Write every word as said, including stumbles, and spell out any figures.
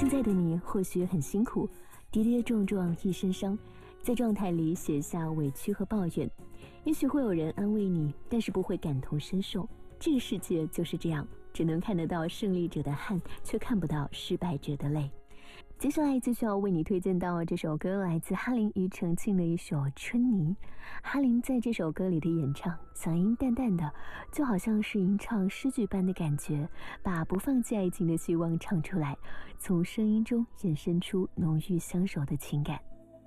现在的你或许很辛苦，跌跌撞撞一身伤，在状态里写下委屈和抱怨。也许会有人安慰你，但是不会感同身受。这个世界就是这样，只能看得到胜利者的汗，却看不到失败者的泪。接下来继续要为你推荐到这首歌，来自哈林庾澄庆的一首《春泥》。哈林在这首歌里的演唱，嗓音淡淡的，就好像是吟唱诗句般的感觉，把不放弃爱情的希望唱出来，从声音中衍生出浓郁相守的情感。